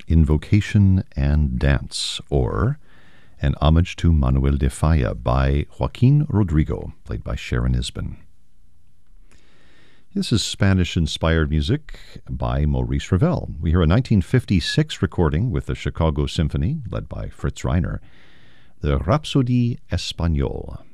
Invocation and Dance, or An Homage to Manuel de Falla by Joaquin Rodrigo, played by Sharon Isbin. This is Spanish-inspired music by Maurice Ravel. We hear a 1956 recording with the Chicago Symphony, led by Fritz Reiner, the Rhapsodie Espagnole.